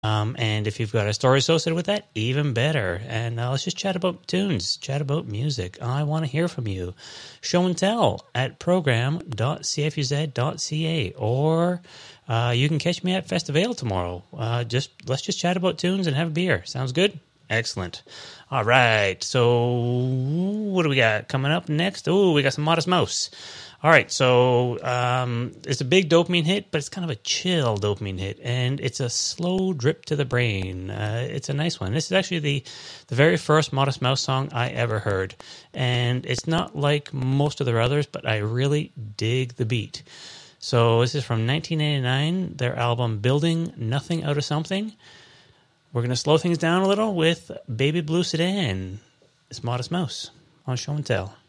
And if you've got a story associated with that, even better. And let's just chat about tunes, chat about music. I want to hear from you. Show and tell at program.cfuz.ca, or you can catch me at Festival tomorrow. Let's just chat about tunes and have a beer. Sounds good? Excellent. All right. So what do we got coming up next? Oh, we got some Modest Mouse. All right, so it's a big dopamine hit, but it's kind of a chill dopamine hit, and it's a slow drip to the brain. It's a nice one. This is actually the very first Modest Mouse song I ever heard, and it's not like most of their others, but I really dig the beat. So this is from 1989, their album Building Nothing Out of Something. We're going to slow things down a little with Baby Blue Sedan. It's Modest Mouse on Show and Tell.